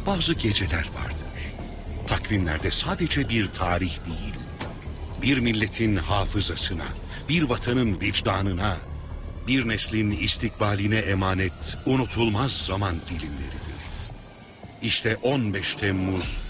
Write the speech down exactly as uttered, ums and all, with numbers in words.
bazı geceler vardır. Takvimlerde sadece bir tarih değil, bir milletin hafızasına, bir vatanın vicdanına, bir neslin istikbaline emanet unutulmaz zaman dilimleridir. İşte on beş Temmuz